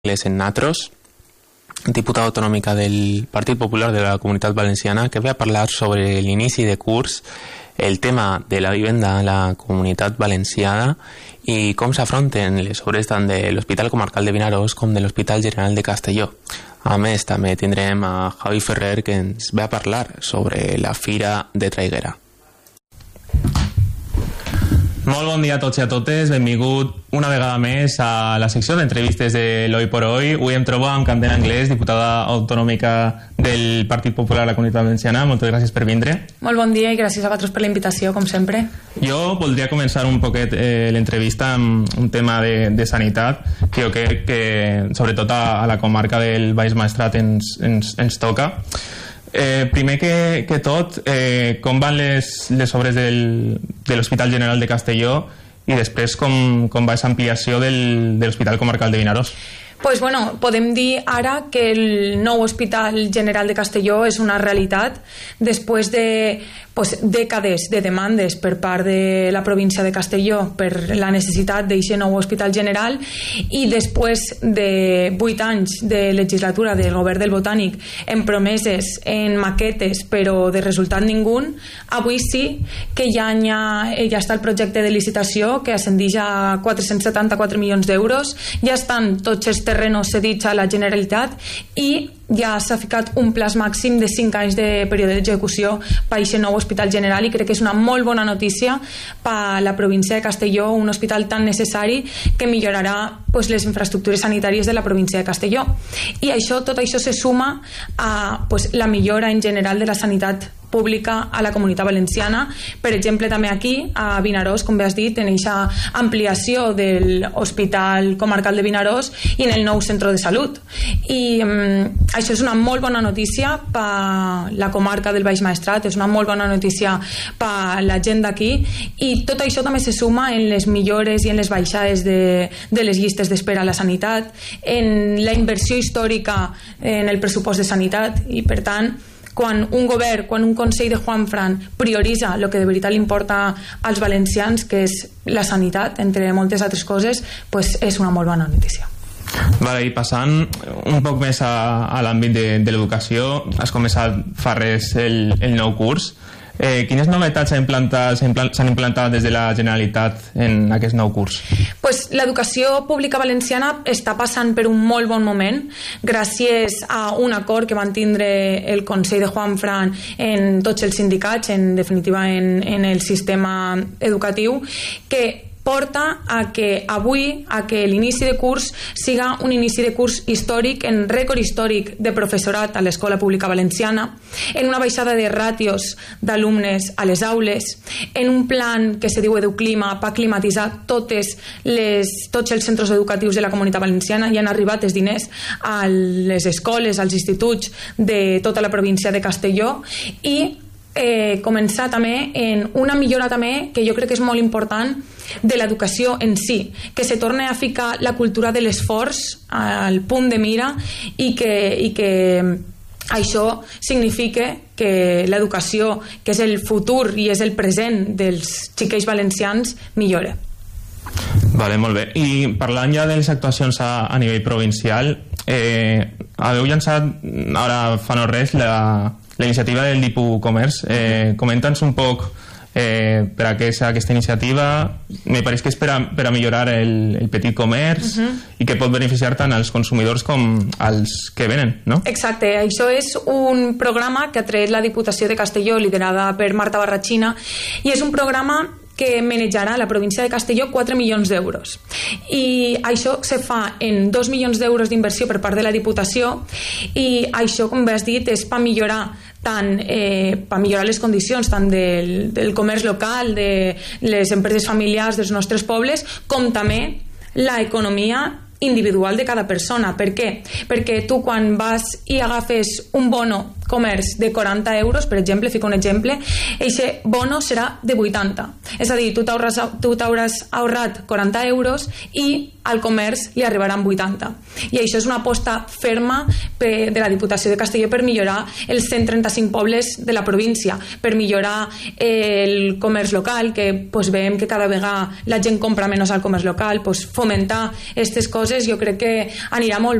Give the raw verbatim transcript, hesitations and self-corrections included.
en Natros, diputada autonòmica del Partit Popular de la Comunitat Valenciana, que ve a parlar sobre l'inici de curs, el tema de la vivenda a la Comunitat Valenciana i com s'afronten les obres tant de l'Hospital Comarcal de Vinaròs com de l'Hospital General de Castelló. A més, també tindrem a Javi Ferrer, que ens ve a parlar sobre la Fira de Traiguera. Molt bon dia a tots i a totes, benvingut una vegada més a la secció d'entrevistes de l'Hoy por Hoy. Avui em trobo amb Candela Anglès, diputada autonòmica del Partit Popular de la Comunitat Valenciana. Moltes gràcies per vindre. Molt bon dia i gràcies a vosaltres per la invitació, com sempre. Jo voldria començar un poquet eh, l'entrevista amb un tema de, de sanitat, que jo crec que sobretot a, a la comarca del Baix Maestrat ens, ens, ens toca. Eh, primer que, que tot, eh, com van les, les obres del, de l'Hospital General de Castelló i després com, com va aquesta ampliació del, de l'Hospital Comarcal de Vinaròs? Pues bueno, podem dir ara que el nou Hospital General de Castelló és una realitat després de pues, dècades de demandes per part de la província de Castelló per la necessitat d'aquest nou Hospital General i després de vuit anys de legislatura del govern del Botànic en promeses, en maquetes, però de resultat ningú. Avui sí que ja, ha, ja està el projecte de licitació que ascendeix a quatre-cents setanta-quatre milions d'euros, ja estan tots els terrenos cedits a la Generalitat i ja s'ha ficat un plaç màxim de cinc anys de període d'execució per a aquest nou Hospital General i crec que és una molt bona notícia per a la província de Castelló, un hospital tan necessari que millorarà pues, les infraestructures sanitàries de la província de Castelló. I això, tot això se suma a pues, la millora en general de la sanitat pública a la Comunitat Valenciana. Per exemple, també aquí, a Vinaròs, com bé has dit, en aquesta ampliació de l'Hospital Comarcal de Vinaròs i en el nou centre de salut. I um, això és una molt bona notícia per la comarca del Baix Maestrat, és una molt bona notícia per la gent d'aquí i tot això també se suma en les millores i en les baixades de, de les llistes d'espera a la sanitat, en la inversió històrica en el pressupost de sanitat i, per tant, quan un govern, quan un Consell de Juanfran prioritza el que de veritat li importa als valencians, que és la sanitat, entre moltes altres coses, pues és una molt bona notícia. Vale, i passant un poc més a, a l'àmbit de, de l'educació, has començat fa res el, el nou curs. Eh, quines novetats s'han implantat, s'han implantat des de la Generalitat en aquest nou curs? Pues l'educació pública valenciana està passant per un molt bon moment gràcies a un acord que van tindre el Consell de Juanfran en tots els sindicats, en definitiva en, en el sistema educatiu, que porta a que avui, a que l'inici de curs siga un inici de curs històric, en rècord històric de professorat a l'escola pública valenciana, en una baixada de ràtios d'alumnes a les aules, en un plan que se diu Educlima per climatitzar totes les, tots els centres educatius de la Comunitat Valenciana i han arribat els diners a les escoles, als instituts de tota la província de Castelló i Eh, començar també en una millora també que jo crec que és molt important de l'educació en si, que se torni a ficar la cultura de l'esforç al punt de mira i que, i que això significa que l'educació, que és el futur i és el present dels xiquets valencians, millora. Vale, molt bé. I parlant ja de les actuacions a, a nivell provincial, eh, haveu llançat ara fa no res la la iniciativa del Dipu Comerç. Eh, comenta'ns un poc eh, per a què és aquesta iniciativa. Me pareix que és per a, per a millorar el, el petit comerç uh-huh. i que pot beneficiar tant als consumidors com als que venen, no? Exacte, això és un programa que ha tret la Diputació de Castelló liderada per Marta Barrachina i és un programa que manejarà a la província de Castelló quatre milions d'euros. I això se fa en dos milions d'euros d'inversió per part de la Diputació i això, com bé has dit, és per millorar tant eh, per millorar les condicions tant del, del comerç local, de les empreses familiars dels nostres pobles, com també l'economia individual de cada persona. Per què? Perquè tu quan vas i agafes un bono comerç de quaranta euros, per exemple, fico un exemple, aquest bono serà de vuitanta. És a dir, tu t'hauràs, tu t'hauràs ahorrat quaranta euros i al comerç li arribaran vuitanta. I això és una aposta ferma de la Diputació de Castelló per millorar els cent trenta-cinc pobles de la província, per millorar el comerç local, que pues, veiem que cada vegada la gent compra menys al comerç local, pues, fomentar aquestes coses jo crec que anirà molt